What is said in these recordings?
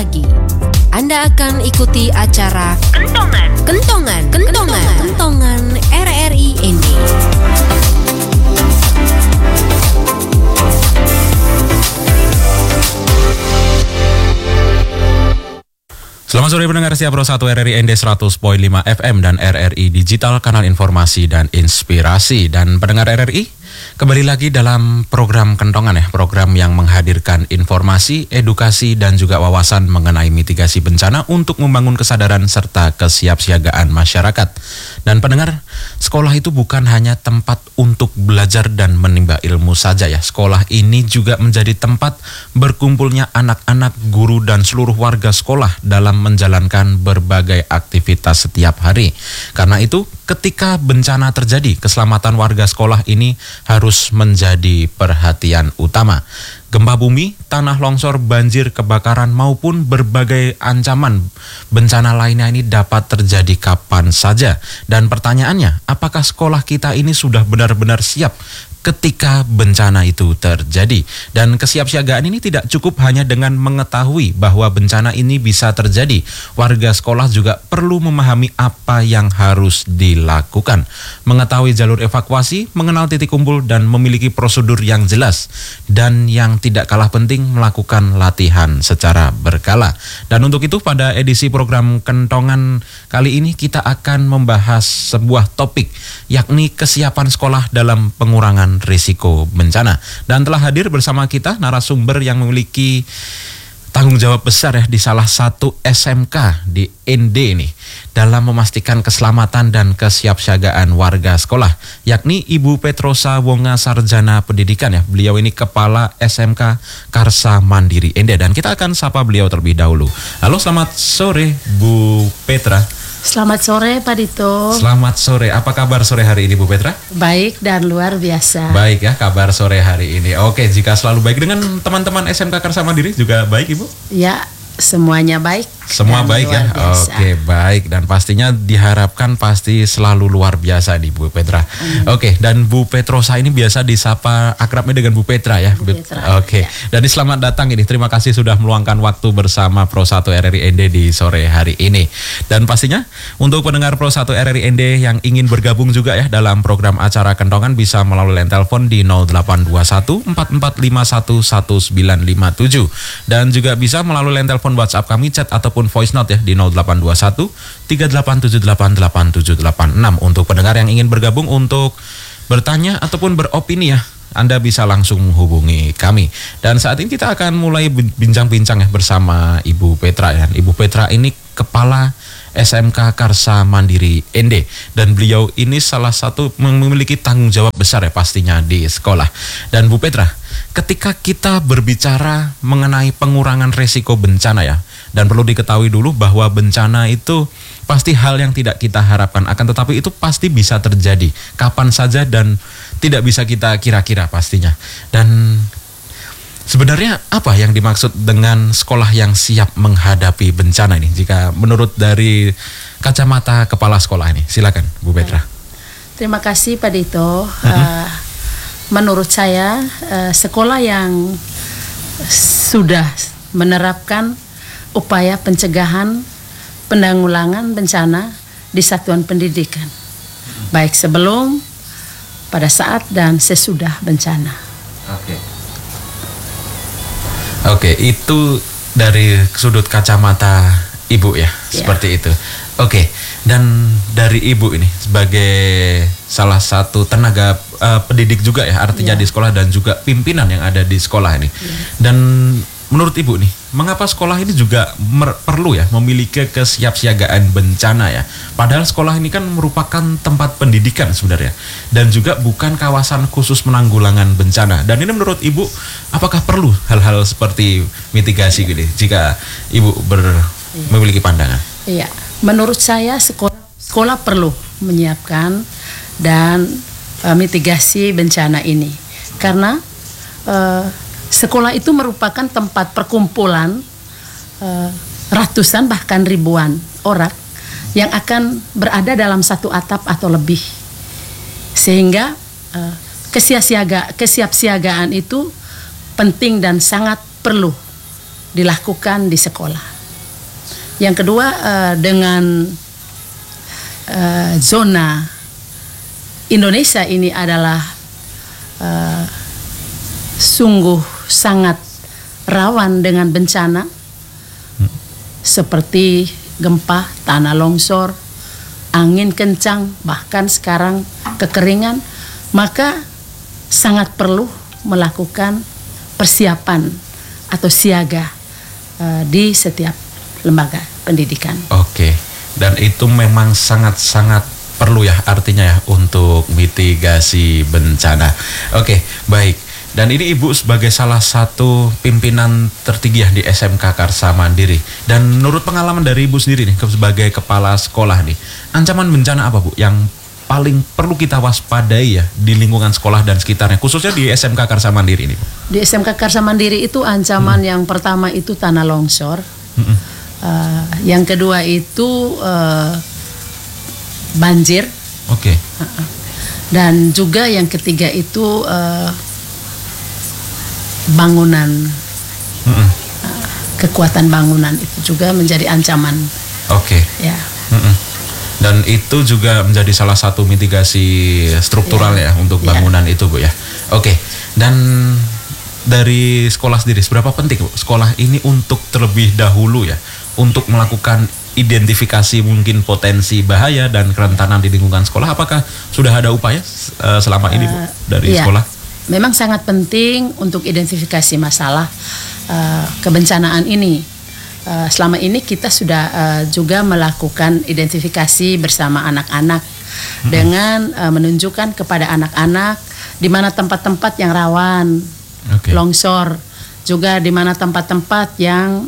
lagi. Anda akan ikuti acara Kentongan RRI ND. Selamat sore pendengar setia Pro 1 RRI ND 100.5 FM dan RRI Digital, kanal informasi dan inspirasi. Dan pendengar RRI, kembali lagi dalam program Kentongan ya, program yang menghadirkan informasi, edukasi dan juga wawasan mengenai mitigasi bencana untuk membangun kesadaran serta kesiapsiagaan masyarakat. Dan pendengar, sekolah itu bukan hanya tempat untuk belajar dan menimba ilmu saja ya. Sekolah ini juga menjadi tempat berkumpulnya anak-anak, guru dan seluruh warga sekolah dalam menjalankan berbagai aktivitas setiap hari. Karena itu, ketika bencana terjadi, keselamatan warga sekolah ini harus menjadi perhatian utama. Gempa bumi, tanah longsor, banjir, kebakaran maupun berbagai ancaman bencana lainnya ini dapat terjadi kapan saja. Dan pertanyaannya, apakah sekolah kita ini sudah benar-benar siap ketika bencana itu terjadi? Dan kesiapsiagaan ini tidak cukup hanya dengan mengetahui bahwa bencana ini bisa terjadi. Warga sekolah juga perlu memahami apa yang harus dilakukan, mengetahui jalur evakuasi, mengenal titik kumpul dan memiliki prosedur yang jelas. Dan yang tidak kalah penting, melakukan latihan secara berkala. Dan untuk itu pada edisi program Kentongan kali ini kita akan membahas sebuah topik, yakni kesiapan sekolah dalam pengurangan risiko bencana. Dan telah hadir bersama kita narasumber yang memiliki tanggung jawab besar ya di salah satu SMK di ND ini dalam memastikan keselamatan dan kesiapsiagaan warga sekolah, yakni Ibu Petrosa Wonga Sarjana Pendidikan ya. Beliau ini Kepala SMK Karsa Mandiri ND dan kita akan sapa beliau terlebih dahulu. Halo, selamat sore Bu Petra. Selamat sore Pak Dito. Selamat sore, apa kabar sore hari ini Bu Petra? Baik dan luar biasa. Baik ya, kabar sore hari ini. Oke, jika selalu baik dengan teman-teman SMK Karsa Mandiri juga baik Ibu? Ya, semuanya baik. Semua baik ya? Oke, baik. Dan pastinya diharapkan pasti selalu luar biasa nih Bu Petra. Oke, dan Bu Petrosa ini biasa disapa akrabnya dengan Bu Petra ya? Bu Petra. Oke, ya. Dan selamat datang ini. Terima kasih sudah meluangkan waktu bersama Pro 1 RRI ND di sore hari ini. Dan pastinya untuk pendengar Pro 1 RRI ND yang ingin bergabung juga ya dalam program acara Kentongan bisa melalui line telepon di 0821 4451 1957. Dan juga bisa melalui line telepon WhatsApp kami, chat ataupun voice note ya di 0821 38788786 untuk pendengar yang ingin bergabung untuk bertanya ataupun beropini ya. Anda bisa langsung menghubungi kami. Dan saat ini kita akan mulai bincang-bincang ya bersama Ibu Petra ya. Ibu Petra ini Kepala SMK Karsa Mandiri ND dan beliau ini salah satu memiliki tanggung jawab besar ya pastinya di sekolah. Dan Bu Petra, ketika kita berbicara mengenai pengurangan resiko bencana ya, dan perlu diketahui dulu bahwa bencana itu pasti hal yang tidak kita harapkan, akan tetapi itu pasti bisa terjadi kapan saja dan tidak bisa kita kira-kira pastinya. Dan sebenarnya apa yang dimaksud dengan sekolah yang siap menghadapi bencana ini? Jika menurut dari kacamata kepala sekolah ini, silakan Bu Petra. Terima kasih Pak Dito. Menurut saya sekolah yang sudah menerapkan upaya pencegahan penanggulangan bencana di satuan pendidikan, baik sebelum, pada saat dan sesudah bencana. Oke, itu dari sudut kacamata Ibu ya, seperti itu. Oke, dan dari Ibu ini sebagai salah satu tenaga pendidik juga ya, artinya di sekolah dan juga pimpinan yang ada di sekolah ini. Dan menurut Ibu nih, mengapa sekolah ini juga perlu ya memiliki kesiapsiagaan bencana ya? Padahal sekolah ini kan merupakan tempat pendidikan sebenarnya dan juga bukan kawasan khusus penanggulangan bencana. Dan ini menurut Ibu, apakah perlu hal-hal seperti mitigasi gitu jika Ibu memiliki pandangan? Iya, menurut saya sekolah perlu menyiapkan dan mitigasi bencana ini karena sekolah itu merupakan tempat perkumpulan ratusan bahkan ribuan orang yang akan berada dalam satu atap atau lebih, sehingga kesiapsiagaan itu penting dan sangat perlu dilakukan di sekolah. Yang kedua, dengan zona Indonesia ini adalah sungguh sangat rawan dengan bencana seperti gempa, tanah longsor, angin kencang, bahkan sekarang kekeringan, maka sangat perlu melakukan persiapan atau siaga di setiap lembaga pendidikan. Oke, dan itu memang sangat-sangat perlu ya artinya ya untuk mitigasi bencana. Oke, baik. Dan ini Ibu sebagai salah satu pimpinan tertinggi ya di SMK Karsa Mandiri. Dan menurut pengalaman dari Ibu sendiri nih sebagai kepala sekolah nih, ancaman bencana apa Bu yang paling perlu kita waspadai ya di lingkungan sekolah dan sekitarnya, khususnya di SMK Karsa Mandiri ini Bu? Di SMK Karsa Mandiri itu ancaman yang pertama itu tanah longsor. Yang kedua itu banjir. Oke. Dan juga yang ketiga itu bangunan, kekuatan bangunan itu juga menjadi ancaman. Oke. Ya. Dan itu juga menjadi salah satu mitigasi struktural ya untuk bangunan itu Bu ya. Oke. Dan dari sekolah sendiri, seberapa penting Bu sekolah ini untuk terlebih dahulu ya untuk melakukan identifikasi mungkin potensi bahaya dan kerentanan di lingkungan sekolah? Apakah sudah ada upaya selama ini Bu dari sekolah? Memang sangat penting untuk identifikasi masalah kebencanaan ini. Selama ini kita sudah juga melakukan identifikasi bersama anak-anak dengan menunjukkan kepada anak-anak di mana tempat-tempat yang rawan longsor, juga di mana tempat-tempat yang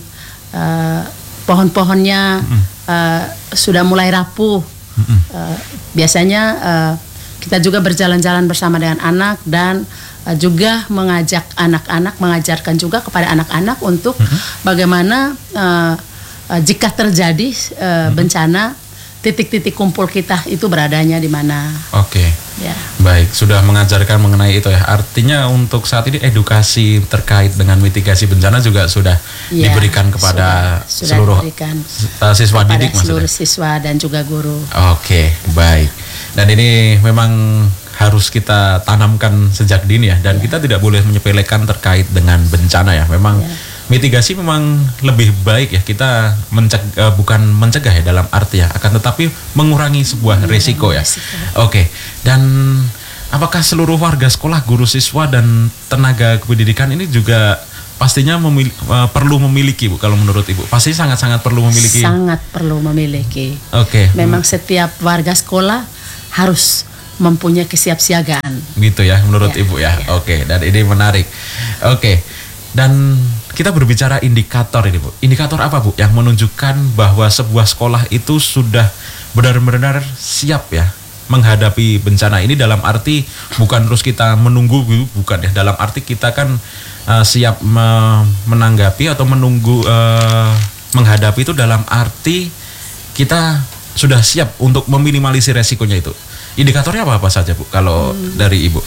pohon-pohonnya sudah mulai rapuh. Biasanya kita juga berjalan-jalan bersama dengan anak dan juga mengajak anak-anak, mengajarkan juga kepada anak-anak untuk bagaimana jika terjadi bencana, titik-titik kumpul kita itu beradanya di mana. Oke. Ya. Baik, sudah mengajarkan mengenai itu ya. Artinya untuk saat ini edukasi terkait dengan mitigasi bencana juga sudah diberikan kepada seluruh siswa didik maksudnya. Seluruh siswa dan juga guru. Oke, baik. Dan ini memang harus kita tanamkan sejak dini ya. Dan kita tidak boleh menyepelekan terkait dengan bencana ya. Memang mitigasi memang lebih baik ya. Kita bukan mencegah ya dalam arti ya. Akan tetapi mengurangi sebuah resiko ya. Oke. Dan apakah seluruh warga sekolah, guru siswa dan tenaga kependidikan ini juga pastinya perlu memiliki Bu, kalau menurut Ibu? Pasti sangat-sangat perlu memiliki. Sangat perlu memiliki. Oke. Memang setiap warga sekolah harus mempunyai kesiapsiagaan. Gitu ya, menurut Ibu ya. Oke, dan ini menarik. Oke. Dan kita berbicara indikator ini Bu. Indikator apa Bu yang menunjukkan bahwa sebuah sekolah itu sudah benar-benar siap ya menghadapi bencana ini, dalam arti bukan terus kita menunggu, bukan ya. Dalam arti kita kan siap menanggapi atau menunggu menghadapi itu dalam arti kita sudah siap untuk meminimalisir resikonya itu. Indikatornya apa saja Bu kalau dari Ibu?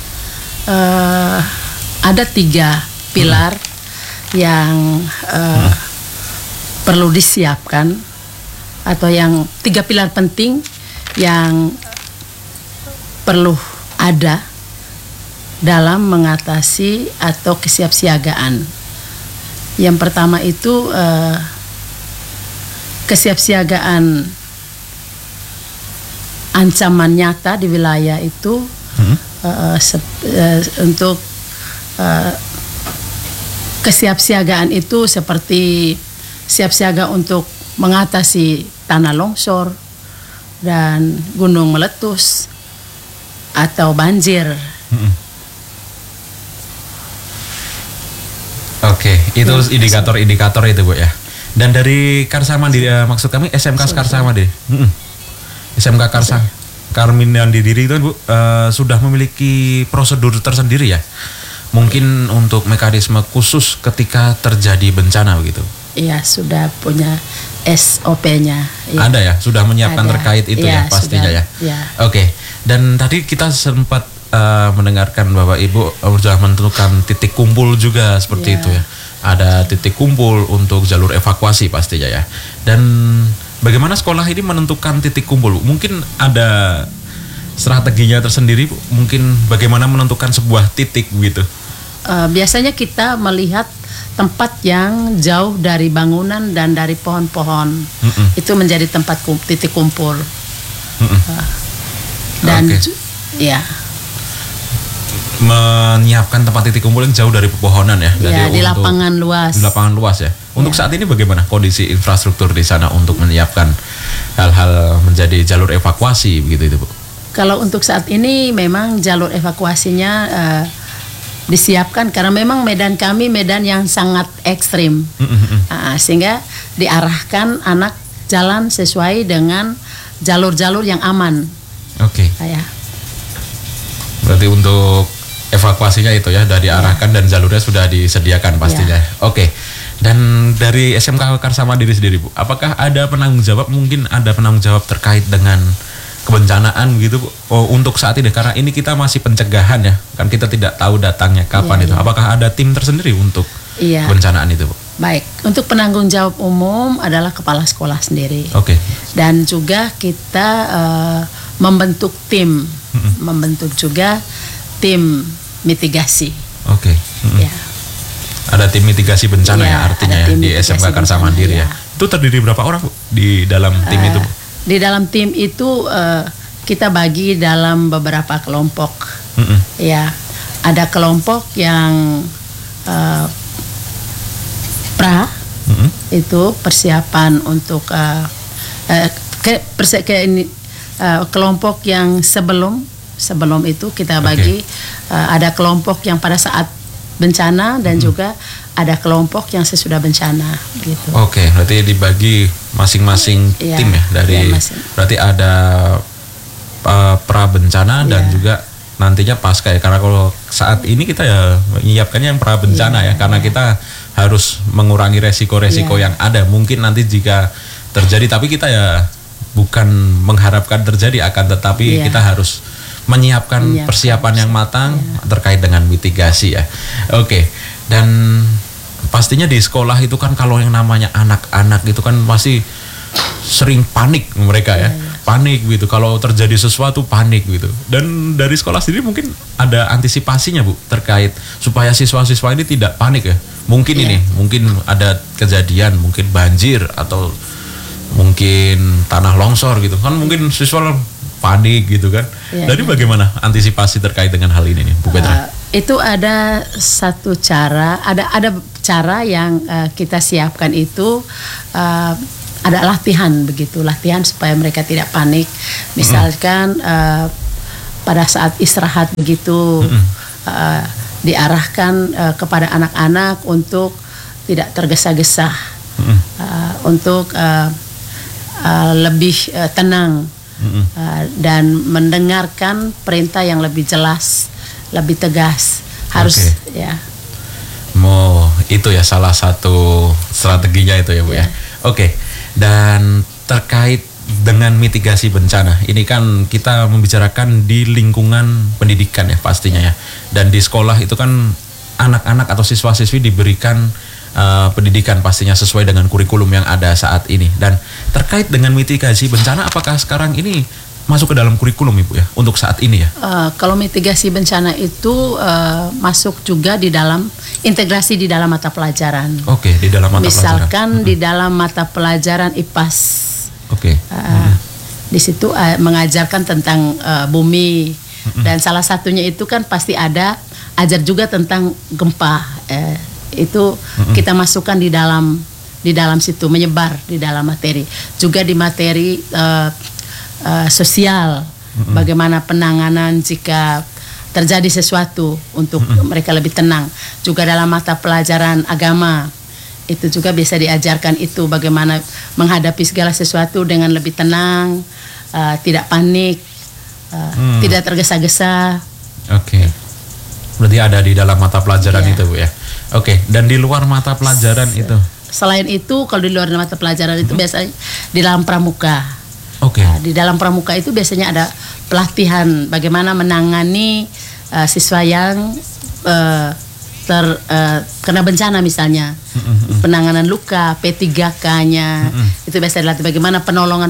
Ada 3 pilar yang perlu disiapkan, atau yang 3 pilar penting yang perlu ada dalam mengatasi atau kesiapsiagaan. Yang pertama itu kesiapsiagaan ancaman nyata di wilayah itu untuk kesiapsiagaan itu seperti siap siaga untuk mengatasi tanah longsor dan gunung meletus atau banjir. Oke, itu indikator-indikator itu Bu ya. Dan dari Karsa Mandiri, maksud kami SMK Karsa Mandiri. SMK Karsa Mandiri itu Bu sudah memiliki prosedur tersendiri ya. Mungkin untuk mekanisme khusus ketika terjadi bencana begitu. Iya, sudah punya SOP-nya. Ya. Ada ya, sudah menyiapkan terkait itu ya pastinya sudah, ya. Oke. Dan tadi kita sempat mendengarkan bahwa Ibu sudah menentukan titik kumpul juga seperti itu ya. ada titik kumpul untuk jalur evakuasi pastinya ya. Dan bagaimana sekolah ini menentukan titik kumpul? Mungkin ada strateginya tersendiri, Bu? Mungkin bagaimana menentukan sebuah titik gitu? Biasanya kita melihat tempat yang jauh dari bangunan dan dari pohon-pohon. Itu menjadi tempat titik kumpul. Dan ya, menyiapkan tempat titik kumpul yang jauh dari pepohonan ya. Ya, di lapangan luas. Di lapangan luas ya. Untuk saat ini bagaimana kondisi infrastruktur di sana untuk menyiapkan hal-hal menjadi jalur evakuasi begitu itu, Bu? Kalau untuk saat ini memang jalur evakuasinya disiapkan karena memang medan kami medan yang sangat ekstrim. Sehingga diarahkan anak jalan sesuai dengan jalur-jalur yang aman. Oke. Ya. Berarti untuk evakuasinya itu ya sudah diarahkan dan jalurnya sudah disediakan pastinya. Oke. Dan dari SMK Mekar Mandiri sendiri, Bu, apakah ada penanggung jawab, mungkin ada penanggung jawab terkait dengan kebencanaan gitu, Bu? Untuk saat ini karena ini kita masih pencegahan ya. Kan kita tidak tahu datangnya kapan itu. Apakah ada tim tersendiri untuk kebencanaan itu, Bu? Baik, untuk penanggung jawab umum adalah kepala sekolah sendiri. Oke. Dan juga kita membentuk tim, membentuk juga tim mitigasi. Oke. Ya. Ada tim mitigasi bencana ya artinya ya di SMK Mekar Mandiri ya. Itu terdiri berapa orang, Bu, di dalam tim itu, Bu? Di dalam tim itu kita bagi dalam beberapa kelompok. Ya, ada kelompok yang itu persiapan untuk kelompok yang sebelum itu kita bagi ada kelompok yang pada saat bencana dan juga ada kelompok yang sesudah bencana gitu. Oke, berarti dibagi masing-masing tim ya dari berarti ada pra bencana dan juga nantinya pasca ya, karena kalau saat ini kita ya menyiapkannya yang pra bencana ya karena kita harus mengurangi resiko-resiko yang ada. Mungkin nanti jika terjadi, tapi kita ya bukan mengharapkan terjadi, akan tetapi kita harus menyiapkan persiapan yang matang terkait dengan mitigasi ya. Oke. Dan pastinya di sekolah itu kan kalau yang namanya anak-anak itu kan masih sering panik mereka ya. Panik gitu, kalau terjadi sesuatu panik gitu. Dan dari sekolah sendiri mungkin ada antisipasinya, Bu, terkait supaya siswa-siswa ini tidak panik ya. Mungkin ini, mungkin ada kejadian, mungkin banjir atau mungkin tanah longsor gitu. Kan mungkin siswa panik gitu kan. Jadi bagaimana antisipasi terkait dengan hal ini nih, Bu Petra? Itu ada satu cara, ada cara yang kita siapkan itu ada latihan begitu, latihan supaya mereka tidak panik. Misalkan pada saat istirahat begitu diarahkan kepada anak-anak untuk tidak tergesa-gesa, untuk lebih tenang. Dan mendengarkan perintah yang lebih jelas, lebih tegas harus ya. Itu ya salah satu strateginya itu ya, Bu ya. Oke. Dan terkait dengan mitigasi bencana, ini kan kita membicarakan di lingkungan pendidikan ya pastinya ya. Dan di sekolah itu kan anak-anak atau siswa-siswi diberikan pendidikan pastinya sesuai dengan kurikulum yang ada saat ini. Dan terkait dengan mitigasi bencana, apakah sekarang ini masuk ke dalam kurikulum, Ibu ya, untuk saat ini ya? Kalau mitigasi bencana itu masuk juga di dalam integrasi di dalam mata pelajaran. Oke, di dalam mata pelajaran. Misalkan di dalam mata pelajaran IPAS. Oke. Di situ mengajarkan tentang bumi dan salah satunya itu kan pasti ada ajar juga tentang gempa. Itu kita masukkan di dalam situ, menyebar di dalam materi. Juga di materi sosial, bagaimana penanganan jika terjadi sesuatu untuk mereka lebih tenang. Juga dalam mata pelajaran agama itu juga bisa diajarkan itu bagaimana menghadapi segala sesuatu dengan lebih tenang, tidak panik, tidak tergesa-gesa. Oke. Berarti ada di dalam mata pelajaran itu, Bu ya. Oke, dan di luar mata pelajaran itu? Selain itu, kalau di luar mata pelajaran itu biasanya di dalam pramuka. Oke. Di dalam pramuka itu biasanya ada pelatihan bagaimana menangani siswa yang kena bencana misalnya, penanganan luka, P3K-nya, itu biasa dilatih bagaimana pertolongan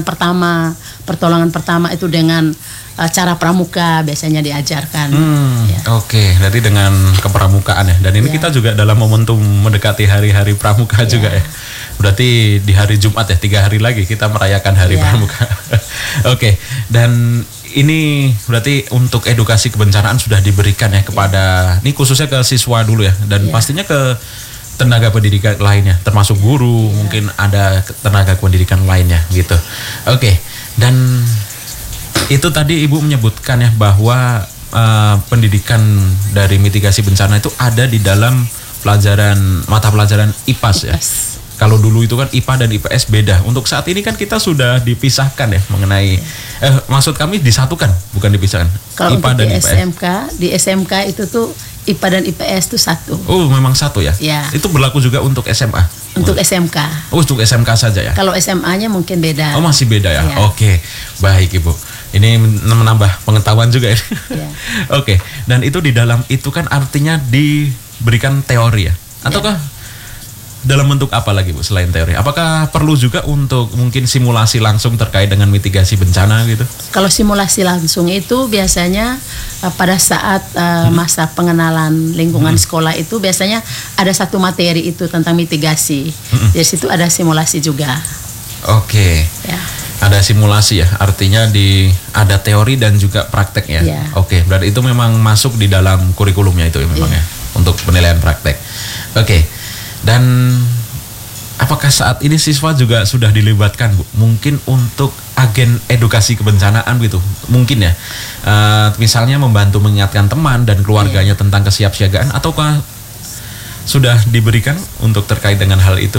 pertama itu dengan cara pramuka biasanya diajarkan. Ya. Oke, jadi dengan kepramukaan ya. Dan ini kita juga dalam momentum mendekati hari-hari pramuka juga ya. Berarti di hari Jumat ya, 3 hari lagi kita merayakan hari pramuka. Oke, dan ini berarti untuk edukasi kebencanaan sudah diberikan ya kepada, ini khususnya ke siswa dulu ya, dan pastinya ke tenaga pendidikan lainnya, termasuk guru, mungkin ada tenaga pendidikan lainnya gitu. Oke, dan itu tadi Ibu menyebutkan ya bahwa pendidikan dari mitigasi bencana itu ada di dalam mata pelajaran IPAS ya. Kalau dulu itu kan IPA dan IPS beda. Untuk saat ini kan kita sudah dipisahkan ya mengenai maksud kami disatukan, bukan dipisahkan. Kalau IPA untuk dan di IPS. di SMK itu tuh IPA dan IPS itu satu. Oh, memang satu ya? Ya. Itu berlaku juga untuk SMA? Untuk SMK. Oh, untuk SMK saja ya? Kalau SMA-nya mungkin beda. Oh, masih beda ya? Ya. Oke, baik Ibu. Ini menambah pengetahuan juga ya? Ya. Oke, dan itu di dalam itu kan artinya diberikan teori ya? Ataukah dalam bentuk apa lagi Bu selain teori? Apakah perlu juga untuk mungkin simulasi langsung terkait dengan mitigasi bencana gitu? Kalau simulasi langsung itu biasanya pada saat masa pengenalan lingkungan sekolah itu biasanya ada satu materi itu tentang mitigasi. Di situ ada simulasi juga. Oke. Ya. Ada simulasi ya, artinya ada teori dan juga praktek ya. Ya. Oke, berarti itu memang masuk di dalam kurikulumnya itu ya memang ya untuk penilaian praktek. Oke. Dan apakah saat ini siswa juga sudah dilibatkan Bu? Mungkin untuk agen edukasi kebencanaan gitu, mungkin ya. Misalnya membantu mengingatkan teman dan keluarganya tentang kesiapsiagaan, ataukah sudah diberikan untuk terkait dengan hal itu?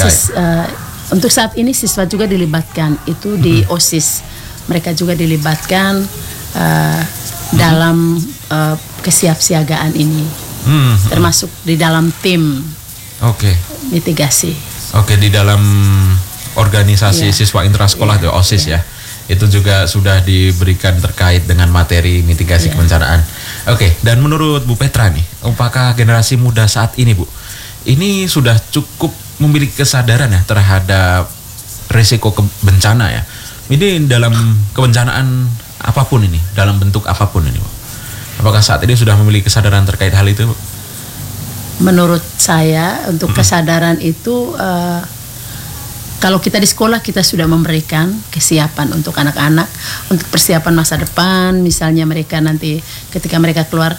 Untuk saat ini siswa juga dilibatkan itu di OSIS. Mereka juga dilibatkan dalam kesiapsiagaan ini, termasuk di dalam tim. Oke. Mitigasi. Oke, di dalam organisasi siswa intrasekolah itu OSIS ya. Itu juga sudah diberikan terkait dengan materi mitigasi kebencanaan. Oke, dan menurut Bu Petra nih, apakah generasi muda saat ini Bu, ini sudah cukup memiliki kesadaran ya terhadap risiko bencana ya? Ini dalam kebencanaan apapun ini, dalam bentuk apapun ini Bu. Apakah saat ini sudah memiliki kesadaran terkait hal itu Bu? Menurut saya untuk kesadaran itu kalau kita di sekolah kita sudah memberikan kesiapan untuk anak-anak untuk persiapan masa depan, misalnya mereka nanti ketika mereka keluar.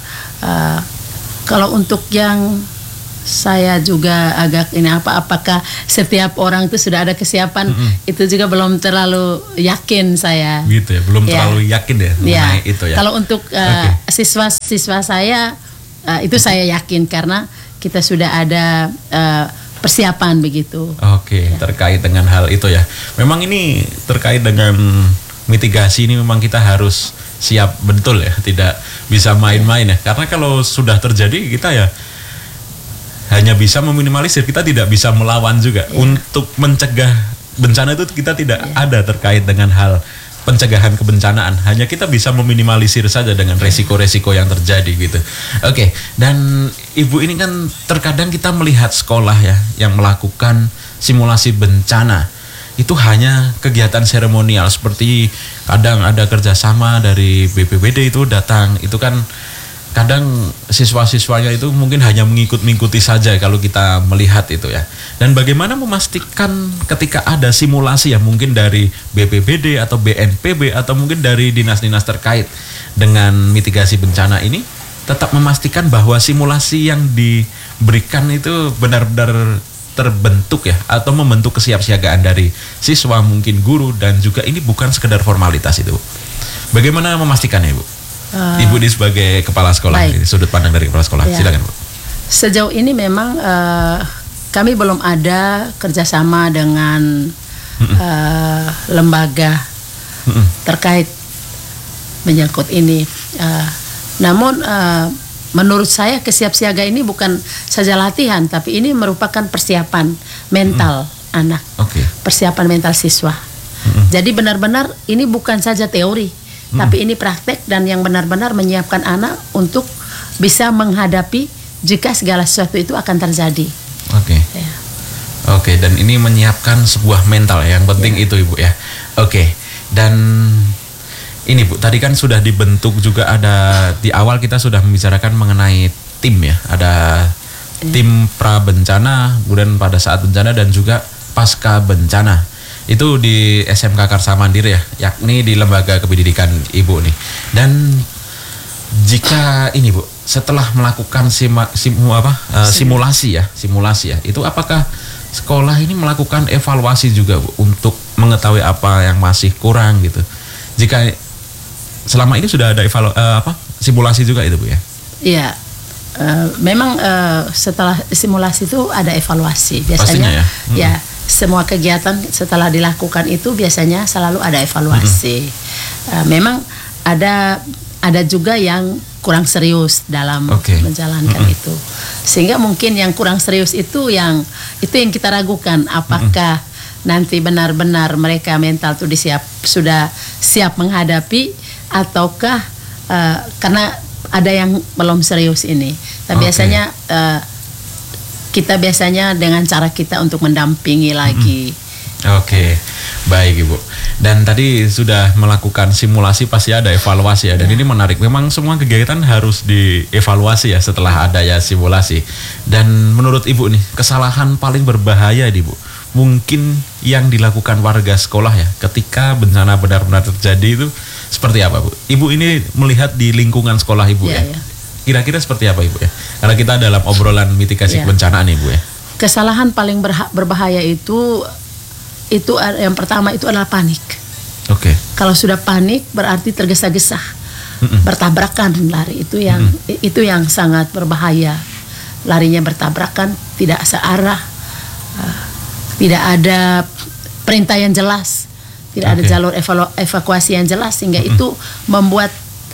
Kalau untuk yang saya juga agak apakah setiap orang itu sudah ada kesiapan, itu juga belum terlalu yakin saya. Gitu ya, belum terlalu yakin ya mengenai itu ya. Kalau untuk siswa-siswa saya itu saya yakin karena kita sudah ada persiapan begitu. Oke, terkait dengan hal itu ya. Memang ini terkait dengan mitigasi ini memang kita harus siap betul ya, tidak bisa main-main ya. Karena kalau sudah terjadi kita ya hanya bisa meminimalisir, kita tidak bisa melawan juga. Untuk mencegah bencana itu kita tidak ada terkait dengan hal pencegahan kebencanaan, hanya kita bisa meminimalisir saja dengan resiko-resiko yang terjadi gitu. Oke, dan Ibu ini kan terkadang kita melihat sekolah ya yang melakukan simulasi bencana itu hanya kegiatan seremonial, seperti kadang ada kerjasama dari BPBD itu datang, itu kan kadang siswa-siswanya itu mungkin hanya mengikuti saja kalau kita melihat itu ya. Dan bagaimana memastikan ketika ada simulasi ya mungkin dari BPBD atau BNPB atau mungkin dari dinas-dinas terkait dengan mitigasi bencana ini tetap memastikan bahwa simulasi yang diberikan itu benar-benar terbentuk ya, atau membentuk kesiapsiagaan dari siswa, mungkin guru, dan juga ini bukan sekedar formalitas itu. Bagaimana memastikannya Ibu? Ibu ini sebagai kepala sekolah, sudut pandang dari kepala sekolah, silakan Bu. Sejauh ini memang kami belum ada kerjasama dengan lembaga terkait menyangkut ini. Namun menurut saya kesiapsiaga ini bukan saja latihan, tapi ini merupakan persiapan mental anak, persiapan mental siswa. Jadi benar-benar ini bukan saja teori, tapi ini praktek dan yang benar-benar menyiapkan anak untuk bisa menghadapi jika segala sesuatu itu akan terjadi. Oke. Ya. Oke, dan ini menyiapkan sebuah mental yang penting itu Ibu ya. Oke. Dan ini Bu, tadi kan sudah dibentuk juga ada di awal kita sudah membicarakan mengenai tim ya. Ada tim pra bencana, kemudian pada saat bencana dan juga pasca bencana. Itu di SMK Karsa Mandiri ya, yakni di Lembaga Kependidikan Ibu nih. Dan jika ini Bu, setelah melakukan simulasi ya, itu apakah sekolah ini melakukan evaluasi juga Bu untuk mengetahui apa yang masih kurang gitu? Jika selama ini sudah ada simulasi juga itu Bu ya? Iya, memang setelah simulasi itu ada evaluasi biasanya. Pastinya ya. Ya, semua kegiatan setelah dilakukan itu biasanya selalu ada evaluasi. Memang ada juga yang kurang serius dalam menjalankan itu, sehingga mungkin yang kurang serius itu yang kita ragukan apakah nanti benar-benar mereka mental tuh sudah siap menghadapi ataukah karena ada yang belum serius ini. Tapi biasanya kita biasanya dengan cara kita untuk mendampingi lagi. Oke, baik Ibu. Dan tadi sudah melakukan simulasi, pasti ada evaluasi ya. Dan ini menarik. Memang semua kegiatan harus dievaluasi ya setelah ada ya simulasi. Dan menurut Ibu nih, kesalahan paling berbahaya nih Bu, mungkin yang dilakukan warga sekolah ya ketika bencana benar-benar terjadi itu seperti apa Bu? Ibu ini melihat di lingkungan sekolah Ibu ya. Kira-kira seperti apa Ibu ya? Karena kita dalam obrolan mitigasi kebencanaan Ibu ya. Kesalahan paling berbahaya itu yang pertama itu adalah panik. Oke. Kalau sudah panik berarti tergesa-gesa, bertabrakan lari, itu yang sangat berbahaya. Larinya bertabrakan, tidak searah, tidak ada perintah yang jelas, tidak ada jalur evakuasi yang jelas, sehingga itu membuat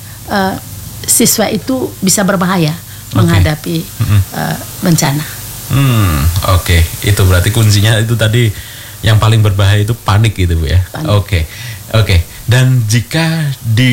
siswa itu bisa berbahaya menghadapi bencana. Oke. Itu berarti kuncinya itu tadi yang paling berbahaya itu panik gitu Bu ya. Oke. Dan jika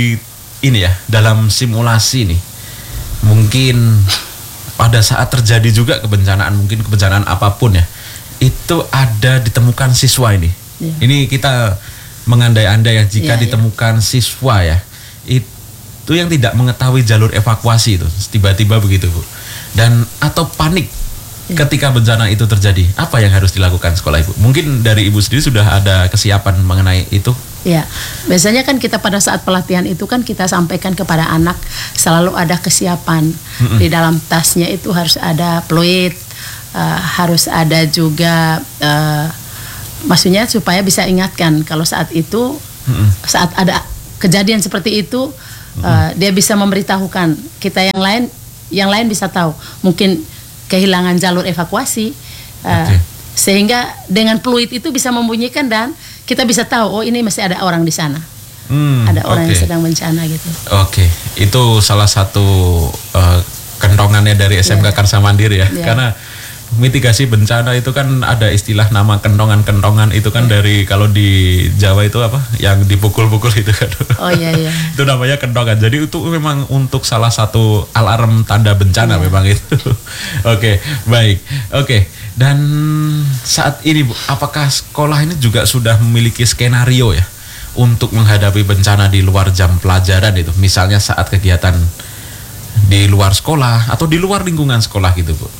dalam simulasi nih, mungkin pada saat terjadi juga kebencanaan apapun ya, itu ada ditemukan siswa ini. Ini kita mengandai-andai ya, jika ditemukan siswa ya, itu yang tidak mengetahui jalur evakuasi itu tiba-tiba begitu Bu, dan atau panik ketika bencana itu terjadi, apa yang harus dilakukan sekolah Ibu? Mungkin dari Ibu sendiri sudah ada kesiapan mengenai itu? Ya, biasanya kan kita pada saat pelatihan itu kan kita sampaikan kepada anak selalu ada kesiapan. Di dalam tasnya itu harus ada fluid, harus ada juga maksudnya supaya bisa ingatkan kalau saat itu saat ada kejadian seperti itu dia bisa memberitahukan kita, yang lain bisa tahu mungkin kehilangan jalur evakuasi, sehingga dengan fluid itu bisa membunyikan dan kita bisa tahu ini masih ada orang di sana, ada orang yang sedang bencana gitu. Itu salah satu kentongannya dari SMK Karsa Mandiri ya, karena mitigasi bencana itu kan ada istilah nama kentongan itu kan dari, kalau di Jawa itu apa yang dipukul-pukul itu kan. Itu namanya kentongan. Jadi itu memang untuk salah satu alarm tanda bencana memang itu. Baik. Dan saat ini Bu, apakah sekolah ini juga sudah memiliki skenario ya untuk menghadapi bencana di luar jam pelajaran itu, misalnya saat kegiatan di luar sekolah atau di luar lingkungan sekolah gitu Bu?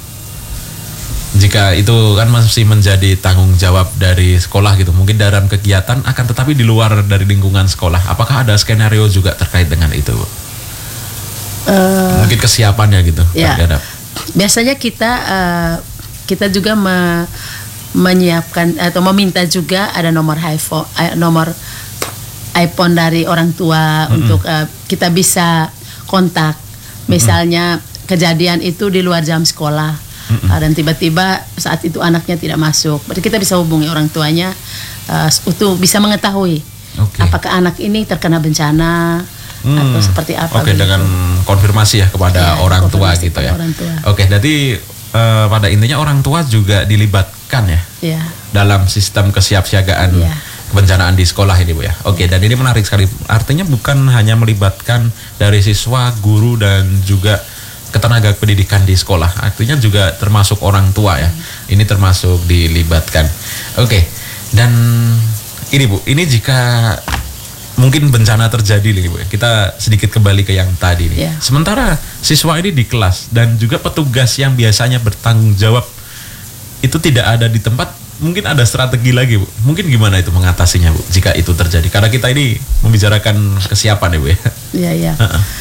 Jika itu kan masih menjadi tanggung jawab dari sekolah gitu, mungkin dalam kegiatan akan tetapi di luar dari lingkungan sekolah, apakah ada skenario juga terkait dengan itu Bu? Mungkin kesiapannya gitu. Biasanya kita juga menyiapkan atau meminta juga ada nomor iPhone dari orang tua untuk kita bisa kontak. Misalnya kejadian itu di luar jam sekolah. Dan tiba-tiba saat itu anaknya tidak masuk, berarti kita bisa hubungi orang tuanya untuk bisa mengetahui apakah anak ini terkena bencana atau seperti apa. Dengan konfirmasi ya kepada orang tua gitu ya. Jadi pada intinya orang tua juga dilibatkan ya dalam sistem kesiapsiagaan kebencanaan di sekolah ini Bu ya. Dan ini menarik sekali. Artinya bukan hanya melibatkan dari siswa, guru dan juga ketenaga pendidikan di sekolah. Artinya juga termasuk orang tua ya. Ini termasuk dilibatkan. Oke. Dan ini Bu, ini jika mungkin bencana terjadi nih Bu, kita sedikit kembali ke yang tadi nih. Yeah. Sementara siswa ini di kelas dan juga petugas yang biasanya bertanggung jawab itu tidak ada di tempat, mungkin ada strategi lagi Bu. Mungkin gimana itu mengatasinya Bu jika itu terjadi? Karena kita ini membicarakan kesiapan ya Bu ya. Iya, iya.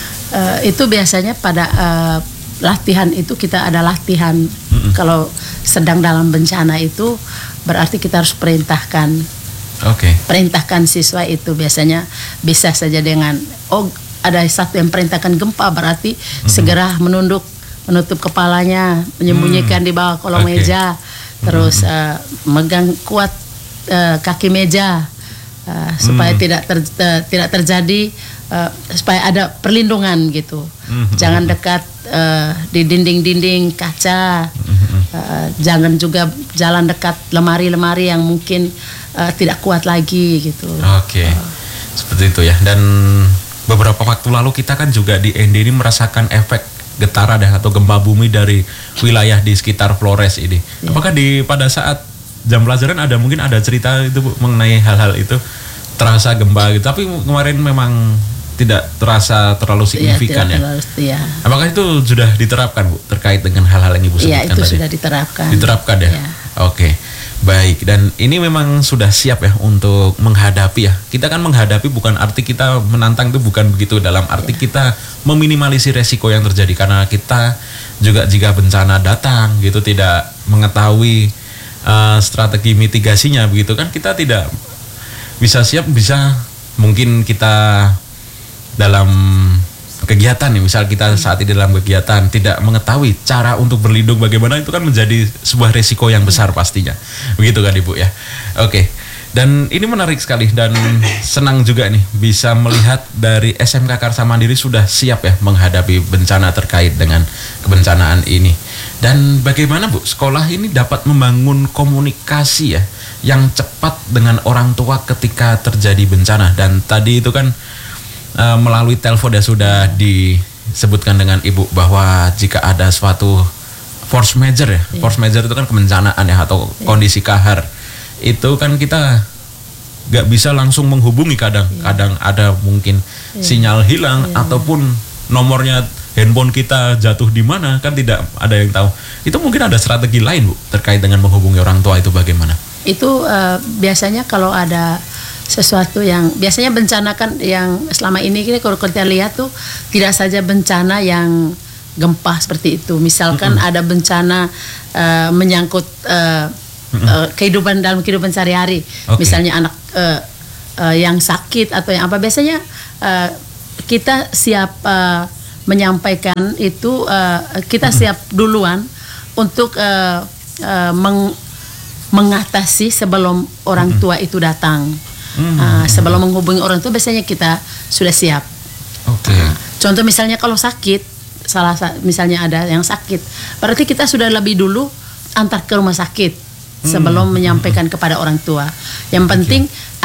Itu biasanya pada latihan itu kita ada latihan. Kalau sedang dalam bencana itu berarti kita harus perintahkan. Perintahkan siswa itu biasanya bisa saja dengan ada satu yang perintahkan gempa, berarti segera menutup kepalanya, menyembunyikan di bawah kolong meja, terus megang kuat kaki meja supaya tidak terjadi, supaya ada perlindungan gitu. Jangan dekat di dinding-dinding kaca, jangan juga jalan dekat lemari-lemari yang mungkin tidak kuat lagi gitu. Seperti itu ya. Dan beberapa waktu lalu kita kan juga di ND ini merasakan efek getaran atau gempa bumi dari wilayah di sekitar Flores ini. Apakah pada saat jam pelajaran mungkin ada cerita itu Bu, mengenai hal-hal itu, terasa gempa gitu, tapi kemarin memang tidak terasa terlalu signifikan ya. Apakah itu sudah diterapkan Bu terkait dengan hal-hal yang Ibu sebutkan tadi? Iya, itu sudah diterapkan. Diterapkan ya. Oke. Baik, dan ini memang sudah siap ya untuk menghadapi ya. Kita kan menghadapi bukan arti kita menantang, itu bukan begitu, dalam arti kita meminimalisir resiko yang terjadi, karena kita juga jika bencana datang gitu tidak mengetahui strategi mitigasinya begitu kan, kita tidak bisa siap, bisa mungkin kita dalam kegiatan nih, misal kita saat ini dalam kegiatan tidak mengetahui cara untuk berlindung bagaimana, itu kan menjadi sebuah resiko yang besar pastinya, begitu kan Ibu ya. Oke, dan ini menarik sekali dan senang juga nih bisa melihat dari SMK Karsa Mandiri sudah siap ya menghadapi bencana terkait dengan kebencanaan ini. Dan bagaimana Bu sekolah ini dapat membangun komunikasi ya yang cepat dengan orang tua ketika terjadi bencana, dan tadi itu kan melalui telepon ya sudah disebutkan dengan Ibu bahwa jika ada suatu force major ya, force major itu kan kebencanaan ya atau kondisi kahar, itu kan kita nggak bisa langsung menghubungi, kadang ada mungkin sinyal hilang ataupun nomornya handphone kita jatuh di mana, kan tidak ada yang tahu. Itu mungkin ada strategi lain Bu terkait dengan menghubungi orang tua, itu bagaimana? Itu biasanya kalau ada sesuatu yang biasanya bencana kan yang selama ini kalau kita lihat tuh tidak saja bencana yang gempa seperti itu. Misalkan ada bencana menyangkut kehidupan dalam kehidupan sehari-hari. Misalnya anak yang sakit atau yang apa, biasanya kita siap menyampaikan itu, kita siap duluan untuk mengatasi sebelum orang tua itu datang. Sebelum menghubungi orang tua biasanya kita sudah siap. Contoh misalnya kalau sakit, misalnya ada yang sakit, berarti kita sudah lebih dulu antar ke rumah sakit sebelum menyampaikan kepada orang tua. Yang penting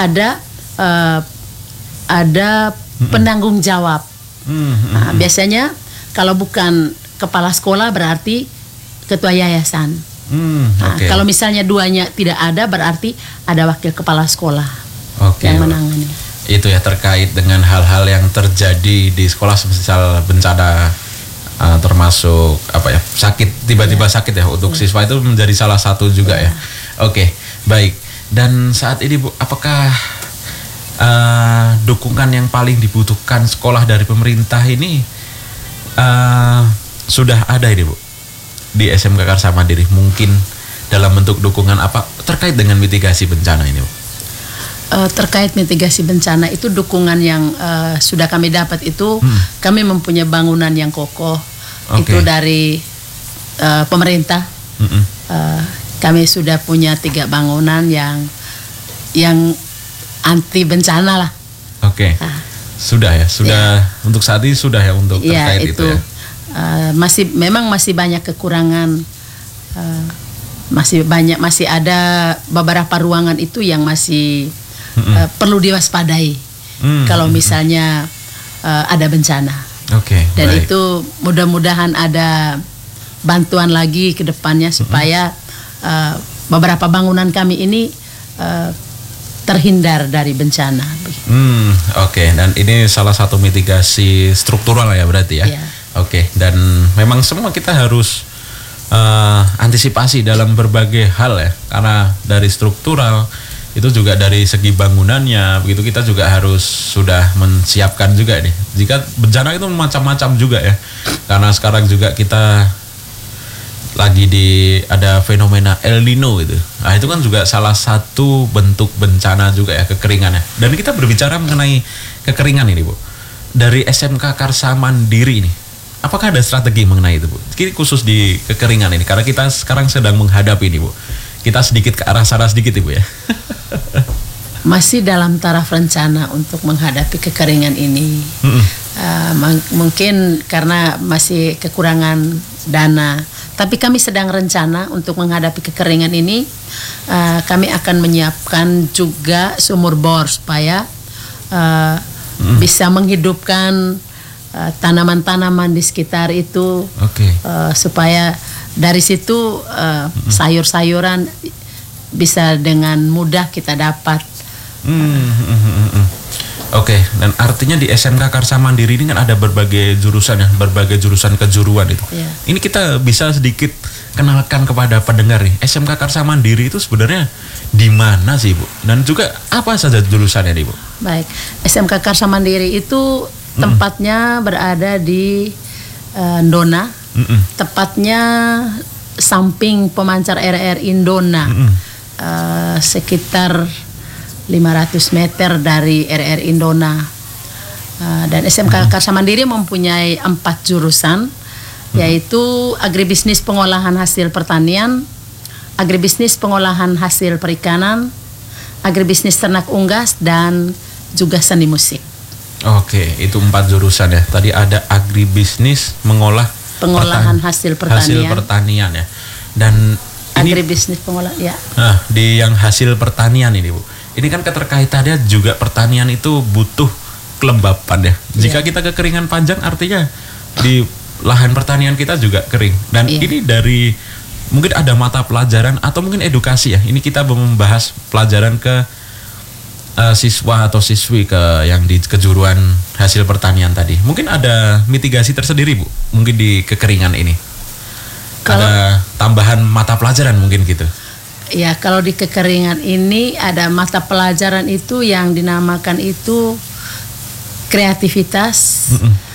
ada penanggung jawab. Biasanya kalau bukan kepala sekolah berarti ketua yayasan. Kalau misalnya duanya tidak ada, berarti ada wakil kepala sekolah yang menangani. Itu ya terkait dengan hal-hal yang terjadi di sekolah, misal bencana termasuk apa ya, sakit, tiba-tiba sakit ya, untuk siswa itu menjadi salah satu juga ya. Oke, baik. Dan saat ini Bu, apakah dukungan yang paling dibutuhkan sekolah dari pemerintah ini sudah ada ini Bu di SMK Karsa Mandiri? Mungkin dalam bentuk dukungan apa terkait dengan mitigasi bencana ini Bu? Terkait mitigasi bencana itu dukungan yang sudah kami dapat itu, kami mempunyai bangunan yang kokoh. Itu dari pemerintah. Kami sudah punya 3 bangunan yang anti bencana lah. Sudah untuk saat ini sudah ya untuk terkait itu ya. Memang masih banyak kekurangan, masih ada beberapa ruangan itu yang masih perlu diwaspadai kalau misalnya ada bencana. Oke. Dan baik. itu mudah-mudahan ada bantuan lagi ke depannya supaya beberapa bangunan kami ini terhindar dari bencana. Oke. Dan ini salah satu mitigasi struktural ya berarti ya. Iya. Oke. Dan memang semua kita harus antisipasi dalam berbagai hal ya, karena dari struktural itu juga dari segi bangunannya begitu kita juga harus sudah menyiapkan juga nih. Jika bencana itu macam-macam juga ya, karena sekarang juga kita lagi ada fenomena El Nino itu. Nah itu kan juga salah satu bentuk bencana juga ya, kekeringan ya. Dan kita berbicara mengenai kekeringan ini Bu, dari SMK Karsa Mandiri ini, apakah ada strategi mengenai itu Bu? Ini khusus di kekeringan ini, karena kita sekarang sedang menghadapi ini Bu. Kita sedikit ke arah sana sedikit Ibu ya. Masih dalam taraf rencana untuk menghadapi kekeringan ini. Mungkin karena masih kekurangan dana, tapi kami sedang rencana untuk menghadapi kekeringan ini. Kami akan menyiapkan juga sumur bor supaya bisa menghidupkan tanaman-tanaman di sekitar itu. Supaya dari situ sayur-sayuran bisa dengan mudah kita dapat. Oke, dan artinya di SMK Karsa Mandiri ini kan ada berbagai jurusan ya, berbagai jurusan kejuruan itu. Yeah. Ini kita bisa sedikit kenalkan kepada pendengar nih, SMK Karsa Mandiri itu sebenarnya di mana sih Bu? Dan juga apa saja jurusannya nih Bu? Baik, SMK Karsa Mandiri itu tempatnya berada di Ndona, tepatnya samping pemancar RRI Ndona, sekitar 500 meter dari RRI Ndona. Dan SMK Karsa Mandiri mempunyai 4 jurusan, yaitu agribisnis pengolahan hasil pertanian, agribisnis pengolahan hasil perikanan, agribisnis ternak unggas, dan juga seni musik. Oke, itu 4 jurusan ya. Tadi ada agribisnis pengolahan hasil pertanian ya. Dan agribisnis pengolahan ya. Nah, di yang hasil pertanian ini Bu. Ini kan keterkaitannya juga pertanian itu butuh kelembapan ya. Jika kita kekeringan panjang artinya di lahan pertanian kita juga kering. Dan ini dari mungkin ada mata pelajaran atau mungkin edukasi ya. Ini kita membahas pelajaran ke siswa atau siswi yang di kejuruan hasil pertanian tadi. Mungkin ada mitigasi tersendiri Bu, mungkin di kekeringan ini. Ada tambahan mata pelajaran mungkin gitu. Ya, kalau di kekeringan ini ada mata pelajaran itu yang dinamakan itu kreativitas,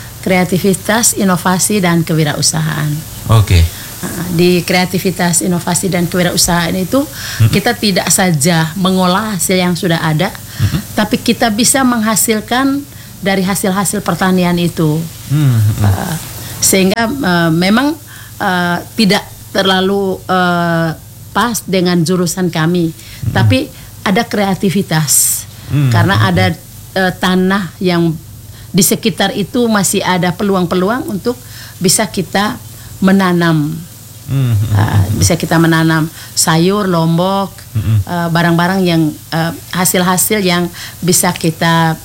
inovasi dan kewirausahaan. Oke. Di kreativitas, inovasi dan kewirausahaan itu kita tidak saja mengolah hasil yang sudah ada, tapi kita bisa menghasilkan dari hasil-hasil pertanian itu. Sehingga memang tidak terlalu pas dengan jurusan kami, tapi ada kreativitas karena ada tanah yang di sekitar itu masih ada peluang-peluang untuk bisa kita menanam. Bisa kita menanam sayur, lombok, barang-barang yang hasil-hasil yang bisa kita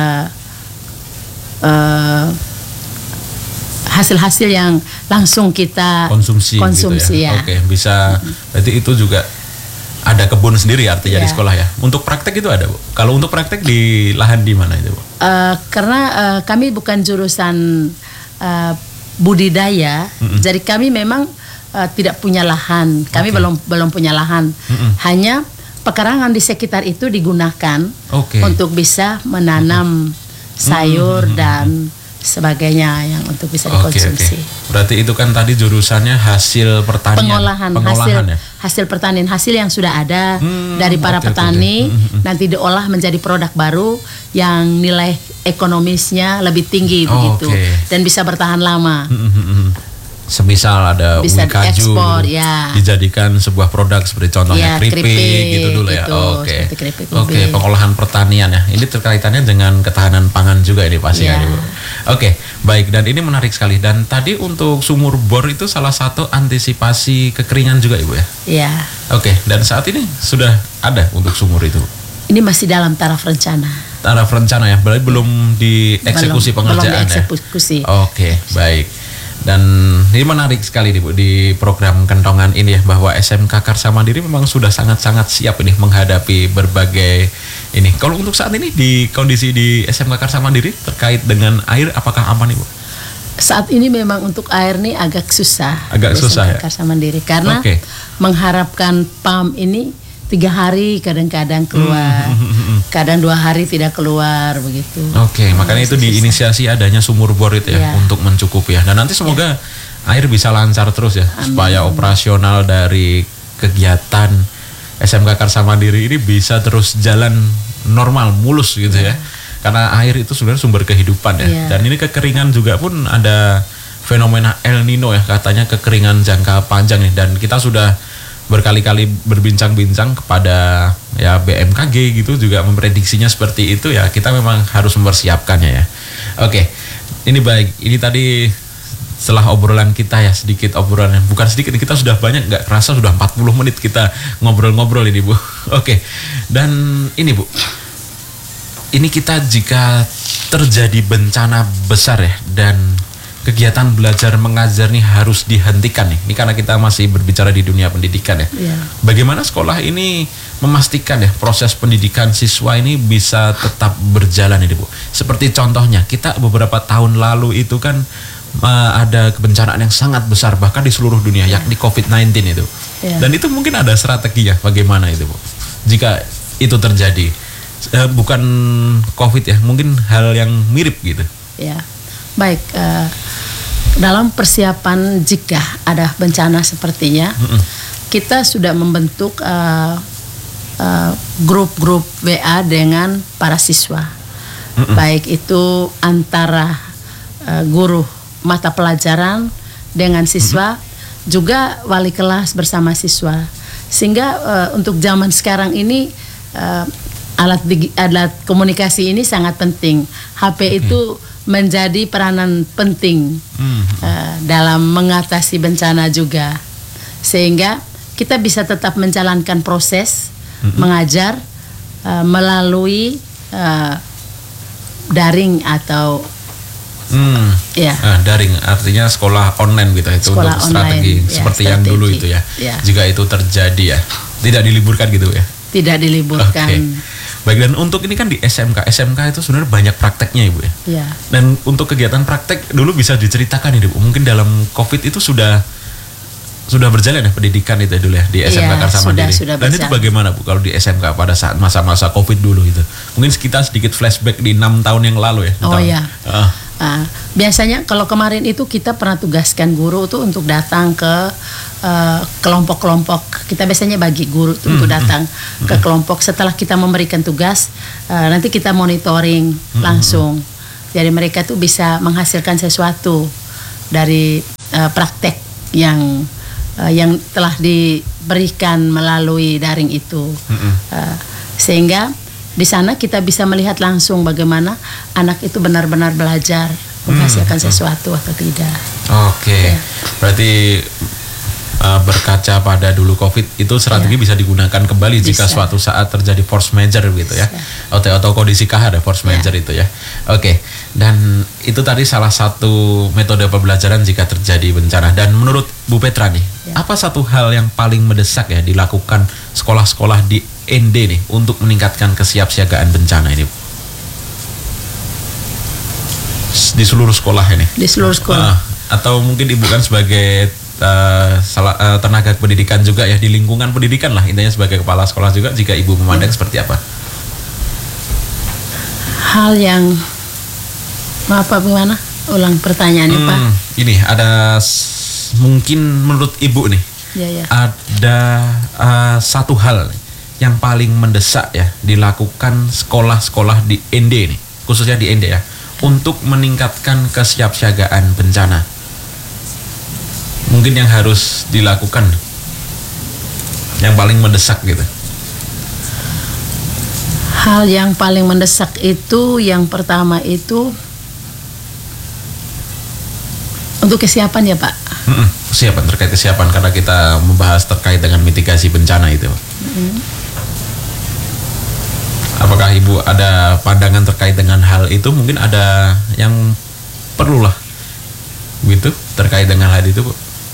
hasil-hasil yang langsung kita konsumsi gitu ya. Ya. Oke, bisa. Berarti itu juga ada kebun sendiri artinya di sekolah ya. Untuk praktek itu ada Bu. Kalau untuk praktek di lahan di mana itu Bu? Karena kami bukan jurusan budidaya, jadi kami memang tidak punya lahan. Kami belum punya lahan. Hanya pekarangan di sekitar itu digunakan untuk bisa menanam sayur dan sebagainya yang untuk bisa dikonsumsi. Berarti itu kan tadi jurusannya hasil pertanian. Pengolahan hasil pertanian, hasil yang sudah ada dari para petani nanti diolah menjadi produk baru yang nilai ekonomisnya lebih tinggi begitu dan bisa bertahan lama. Semisal ada ubi kaju diekspor, ya. Dijadikan sebuah produk seperti contohnya keripik gitu dulu ya. Oke, pengolahan pertanian ya. Ini terkaitannya dengan ketahanan pangan juga ini pasti ya. Oke, baik, dan ini menarik sekali. Dan tadi untuk sumur bor itu salah satu antisipasi kekeringan juga Ibu ya. Iya. Oke, dan saat ini sudah ada untuk sumur itu. Ini masih dalam taraf rencana. taraf rencana ya, berarti belum dieksekusi pengerjaan belum dieksekusi. ya. Oke, baik. Dan ini menarik sekali nih Bu di program Kentongan ini ya, bahwa SMK Karsa Mandiri memang sudah sangat-sangat siap ini menghadapi berbagai ini. Kalau untuk saat ini di kondisi di SMK Karsa Mandiri terkait dengan air, apakah aman nih Bu? Saat ini memang untuk air nih agak susah. Agak susah ya. Karsa Mandiri karena mengharapkan PAM ini 3 hari kadang-kadang keluar, kadang 2 hari tidak keluar begitu. Oke, makanya itu diinisiasi adanya sumur bor itu ya, untuk mencukupi ya. Dan nanti semoga air bisa lancar terus ya, supaya operasional dari kegiatan SMK Karsa Mandiri ini bisa terus jalan normal, mulus gitu ya. Karena air itu sebenarnya sumber kehidupan ya. Dan ini kekeringan juga pun ada fenomena El Nino ya, katanya kekeringan jangka panjang nih. Dan kita sudah berkali-kali berbincang-bincang kepada ya BMKG gitu juga memprediksinya seperti itu ya, kita memang harus mempersiapkannya ya. Oke, ini baik, ini tadi setelah obrolan kita ya, sedikit obrolan, bukan sedikit, kita sudah banyak, nggak kerasa sudah 40 menit kita ngobrol-ngobrol ini Bu. Oke, dan ini Bu, ini kita jika terjadi bencana besar ya, dan kegiatan belajar mengajar nih harus dihentikan nih. Ini karena kita masih berbicara di dunia pendidikan ya. Bagaimana sekolah ini memastikan ya proses pendidikan siswa ini bisa tetap berjalan ini Bu. Seperti contohnya kita beberapa tahun lalu itu kan ada kebencanaan yang sangat besar bahkan di seluruh dunia yakni COVID-19 itu. Dan itu mungkin ada strateginya bagaimana itu Bu. Jika itu terjadi bukan COVID ya, mungkin hal yang mirip gitu. Ya. Baik, dalam persiapan jika ada bencana sepertinya, kita sudah membentuk grup-grup WA dengan para siswa, baik itu antara guru mata pelajaran dengan siswa, juga wali kelas bersama siswa, sehingga untuk zaman sekarang ini alat komunikasi ini sangat penting. HP itu menjadi peranan penting dalam mengatasi bencana juga, sehingga kita bisa tetap menjalankan proses mengajar melalui daring atau daring, artinya sekolah online gitu itu sekolah untuk strategi online, seperti yang dulu itu ya. Jika itu terjadi ya, tidak diliburkan gitu ya. Tidak diliburkan. Baik, dan untuk ini kan di SMK itu sebenarnya banyak prakteknya Ibu ya. Dan untuk kegiatan praktek dulu bisa diceritakan Ibu, mungkin dalam COVID itu sudah berjalan ya pendidikan itu dulu ya di SMK Karsa Mandiri. Dan itu bagaimana Bu kalau di SMK pada saat masa-masa COVID dulu itu? Mungkin kita sedikit flashback di 6 tahun yang lalu ya. Biasanya kalau kemarin itu kita pernah tugaskan guru tuh untuk datang ke kelompok-kelompok. Kita biasanya bagi guru tuh untuk datang ke kelompok. Setelah kita memberikan tugas, nanti kita monitoring langsung. Jadi mereka tuh bisa menghasilkan sesuatu dari praktek yang telah diberikan melalui daring itu, sehingga di sana kita bisa melihat langsung bagaimana anak itu benar-benar belajar menghasilkan sesuatu atau tidak. Berarti berkaca pada dulu COVID itu strategi bisa digunakan kembali jika suatu saat terjadi force major gitu ya, atau kondisi kahar ya, force major itu ya. Dan itu tadi salah satu metode pembelajaran jika terjadi bencana. Dan menurut Bu Petra nih, apa satu hal yang paling mendesak ya dilakukan sekolah-sekolah di ND nih untuk meningkatkan kesiapsiagaan bencana ini di seluruh sekolah ini? Di seluruh sekolah. Atau mungkin Ibu kan sebagai tenaga pendidikan juga ya, di lingkungan pendidikan lah intinya, sebagai kepala sekolah juga, jika Ibu memandang seperti apa? Hal yang bagaimana? Ulang pertanyaannya Pak. Ini ada mungkin menurut Ibu nih, ada satu hal yang paling mendesak ya dilakukan sekolah-sekolah di ND nih, khususnya di ND ya, untuk meningkatkan kesiapsiagaan bencana. Mungkin yang harus dilakukan yang paling mendesak gitu. Hal yang paling mendesak itu yang pertama itu untuk kesiapan ya Pak. Kesiapan, terkait kesiapan karena kita membahas terkait dengan mitigasi bencana itu. Apakah Ibu ada pandangan terkait dengan hal itu? Mungkin ada yang perlulah gitu terkait dengan hal itu, Bu?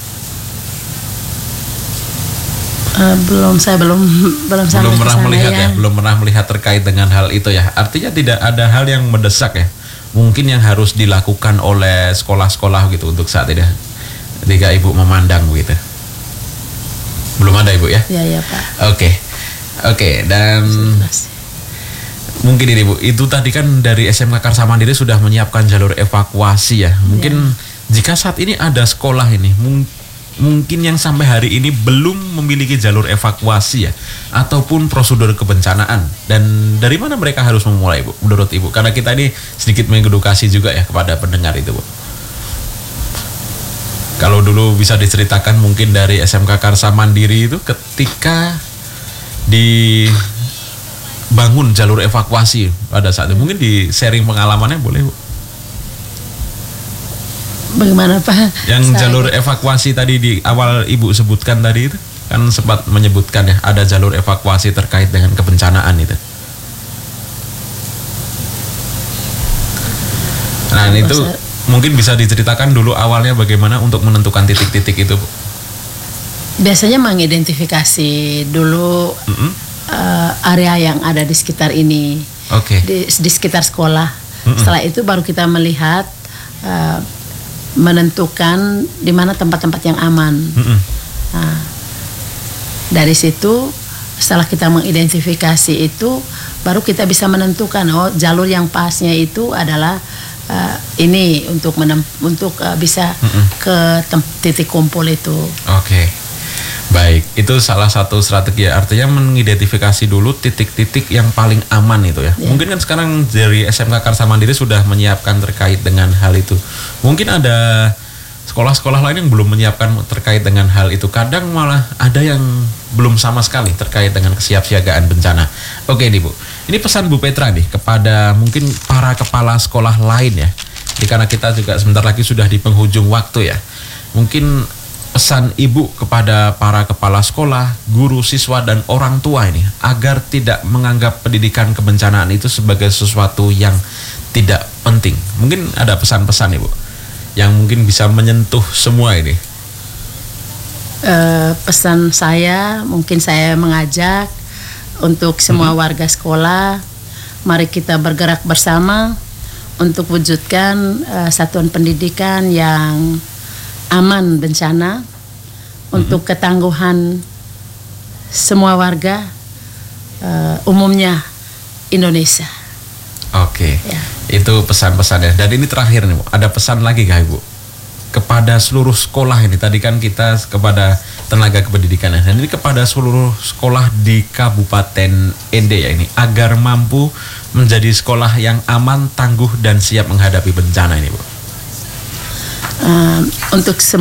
Saya belum sampai Belum pernah ke sana, melihat ya. belum pernah melihat terkait dengan hal itu ya. Artinya tidak ada hal yang mendesak ya. Mungkin yang harus dilakukan oleh sekolah-sekolah gitu untuk saat ini. Ketika Ibu memandang begitu. Belum ada, Ibu ya? Ya Pak. Oke, dan mungkin ini, Bu, itu tadi kan dari SMK Karsa Mandiri sudah menyiapkan jalur evakuasi ya. Mungkin jika saat ini ada sekolah ini mungkin yang sampai hari ini belum memiliki jalur evakuasi ya, ataupun prosedur kebencanaan, dan dari mana mereka harus memulai, Bu, menurut Ibu? Karena kita ini sedikit mengedukasi juga ya kepada pendengar itu, Bu. Kalau dulu bisa diceritakan mungkin dari SMK Karsa Mandiri itu ketika dibangun jalur evakuasi pada saat itu, mungkin di sharing pengalamannya boleh, Bu? Bagaimana Pak? Yang jalur evakuasi tadi di awal Ibu sebutkan tadi itu kan sempat menyebutkan ya ada jalur evakuasi terkait dengan kebencanaan itu. Nah itu mungkin bisa diceritakan dulu awalnya bagaimana untuk menentukan titik-titik itu, Bu? Biasanya mengidentifikasi dulu area yang ada di sekitar ini, di sekitar sekolah. Setelah itu baru kita melihat menentukan di mana tempat-tempat yang aman. Nah, dari situ setelah kita mengidentifikasi itu, baru kita bisa menentukan jalur yang pasnya itu adalah ini untuk bisa ke titik kumpul itu. Baik, itu salah satu strategi ya. Artinya mengidentifikasi dulu titik-titik yang paling aman itu ya. Mungkin kan sekarang dari SMK Karsa Mandiri sudah menyiapkan terkait dengan hal itu. Mungkin ada sekolah-sekolah lain yang belum menyiapkan terkait dengan hal itu. Kadang malah ada yang belum sama sekali terkait dengan kesiapsiagaan bencana. Oke nih, Bu. Ini pesan Bu Petra nih kepada mungkin para kepala sekolah lain ya. Karena kita juga sebentar lagi sudah di penghujung waktu ya. Mungkin pesan Ibu kepada para kepala sekolah, guru, siswa, dan orang tua ini agar tidak menganggap pendidikan kebencanaan itu sebagai sesuatu yang tidak penting. Mungkin ada pesan-pesan, Ibu, yang mungkin bisa menyentuh semua ini. Pesan saya, mungkin saya mengajak untuk semua warga sekolah, mari kita bergerak bersama untuk wujudkan satuan pendidikan yang aman bencana untuk ketangguhan semua warga umumnya Indonesia. Itu pesan-pesannya. Dan ini terakhir nih, Bu. Ada pesan lagi gak, Ibu? Kepada seluruh sekolah ini. Tadi kan kita kepada tenaga kependidikan, dan ini kepada seluruh sekolah di Kabupaten Ende ya ini, agar mampu menjadi sekolah yang aman, tangguh, dan siap menghadapi bencana ini, Bu. Untuk